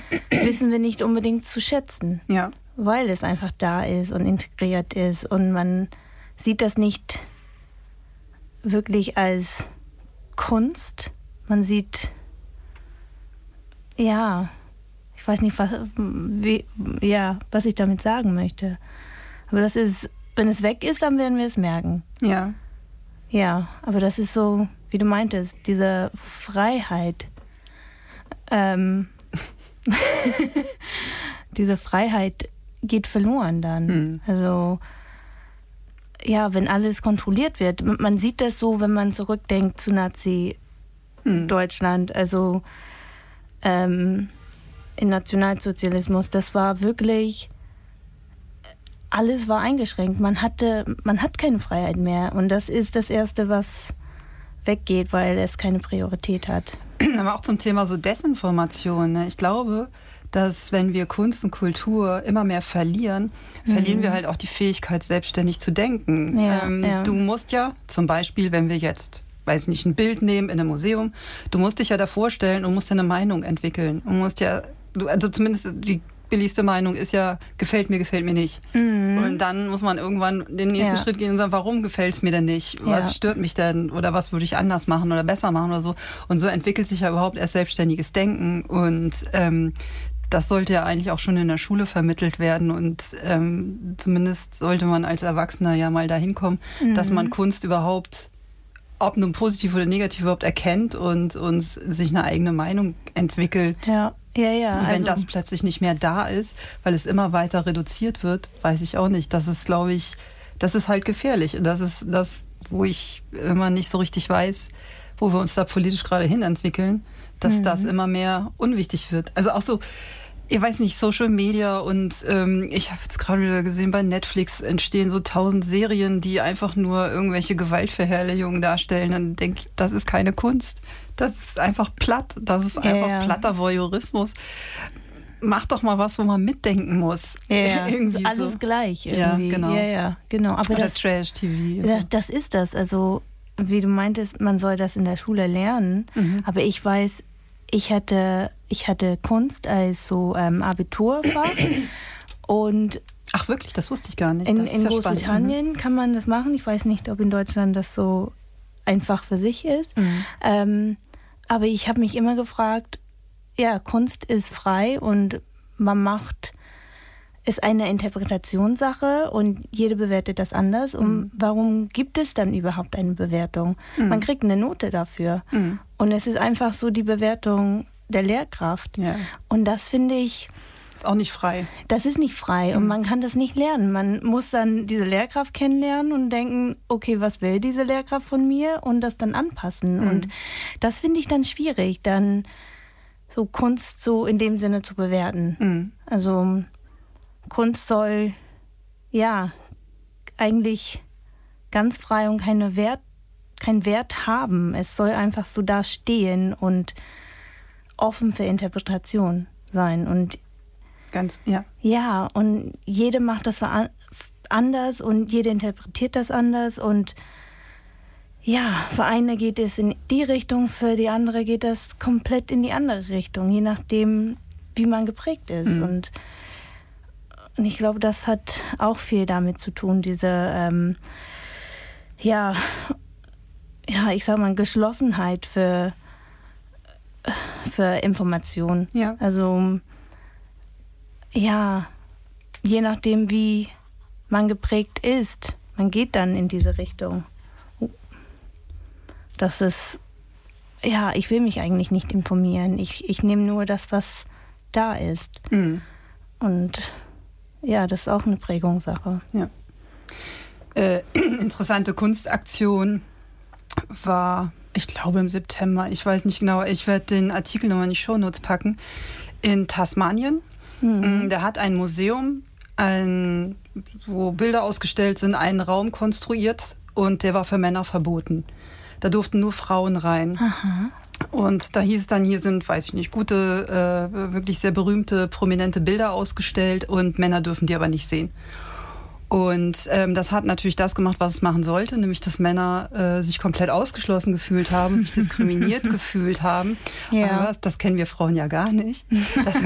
wissen wir nicht unbedingt zu schätzen. Ja. Weil es einfach da ist und integriert ist und man sieht das nicht wirklich als Kunst. Man sieht, ja, ich weiß nicht, was ich damit sagen möchte. Aber das ist, wenn es weg ist, dann werden wir es merken. Ja. Ja, aber das ist so, wie du meintest, diese Freiheit. Diese Freiheit geht verloren dann. Also, ja, wenn alles kontrolliert wird. Man sieht das so, wenn man zurückdenkt zu Nazi-Deutschland. Also, im Nationalsozialismus, das war wirklich, alles war eingeschränkt. Man hat keine Freiheit mehr. Und das ist das Erste, was weggeht, weil es keine Priorität hat. Aber auch zum Thema so Desinformation. Ne? Ich glaube, dass wenn wir Kunst und Kultur immer mehr verlieren wir halt auch die Fähigkeit, selbstständig zu denken. Ja. Du musst ja zum Beispiel, wenn wir jetzt, weiß nicht, ein Bild nehmen in einem Museum, du musst dich ja davor stellen und musst ja eine Meinung entwickeln. Und musst ja, also zumindest die billigste Meinung ist ja, gefällt mir nicht. Und dann muss man irgendwann den nächsten Schritt gehen und sagen, warum gefällt es mir denn nicht? Was stört mich denn? Oder was würde ich anders machen oder besser machen oder so? Und so entwickelt sich ja überhaupt erst selbstständiges Denken. Und das sollte ja eigentlich auch schon in der Schule vermittelt werden. Und zumindest sollte man als Erwachsener ja mal dahin kommen, dass man Kunst überhaupt, ob nun positiv oder negativ, überhaupt erkennt und sich eine eigene Meinung entwickelt. Ja. Und wenn das plötzlich nicht mehr da ist, weil es immer weiter reduziert wird, weiß ich auch nicht. Das ist, glaube ich, das ist halt gefährlich. Und das ist das, wo ich immer nicht so richtig weiß, wo wir uns da politisch gerade hin entwickeln, dass das immer mehr unwichtig wird. Also auch so, ich weiß nicht, Social Media und ich habe jetzt gerade wieder gesehen, bei Netflix entstehen so 1000 Serien, die einfach nur irgendwelche Gewaltverherrlichungen darstellen. Dann denke ich, das ist keine Kunst. Das ist einfach platt. Das ist einfach platter Voyeurismus. Mach doch mal was, wo man mitdenken muss. Ja, irgendwie alles so. Gleich irgendwie. Ja, genau. Aber oder Trash-TV. Das ist das. Also, wie du meintest, man soll das in der Schule lernen. Aber ich weiß, ich hatte Kunst als so Abiturfach. Und ach wirklich, das wusste ich gar nicht. In Großbritannien kann man das machen. Ich weiß nicht, ob in Deutschland das so einfach für sich ist. Aber ich habe mich immer gefragt, ja, Kunst ist frei und ist eine Interpretationssache und jeder bewertet das anders. Und warum gibt es dann überhaupt eine Bewertung? Man kriegt eine Note dafür. Und es ist einfach so die Bewertung der Lehrkraft. Ja. Und das finde ich... Ist auch nicht frei. Das ist nicht frei und man kann das nicht lernen. Man muss dann diese Lehrkraft kennenlernen und denken, okay, was will diese Lehrkraft von mir? Und das dann anpassen. Und das finde ich dann schwierig, dann so Kunst so in dem Sinne zu bewerten. Also Kunst soll ja eigentlich ganz frei und keinen Wert haben. Es soll einfach so da stehen und offen für Interpretation sein. Und ja, und jede macht das anders und jede interpretiert das anders. Und ja, für eine geht es in die Richtung, für die andere geht das komplett in die andere Richtung, je nachdem, wie man geprägt ist. Und ich glaube, das hat auch viel damit zu tun, diese, ich sag mal, Geschlossenheit für Information. Ja. Also, ja, je nachdem, wie man geprägt ist, man geht dann in diese Richtung. Das ist, ja, ich will mich eigentlich nicht informieren. Ich nehme nur das, was da ist. Und ja, das ist auch eine Prägungssache. Ja. Interessante Kunstaktion war, ich glaube im September, ich weiß nicht genau, ich werde den Artikel nochmal in die Shownotes packen, in Tasmanien. Da hat ein Museum, wo Bilder ausgestellt sind, einen Raum konstruiert und der war für Männer verboten. Da durften nur Frauen rein. Aha. Und da hieß es dann, hier sind, weiß ich nicht, gute, wirklich sehr berühmte, prominente Bilder ausgestellt und Männer dürfen die aber nicht sehen. Und das hat natürlich das gemacht, was es machen sollte, nämlich dass Männer sich komplett ausgeschlossen gefühlt haben, sich diskriminiert gefühlt haben. Ja. Aber das kennen wir Frauen ja gar nicht. Das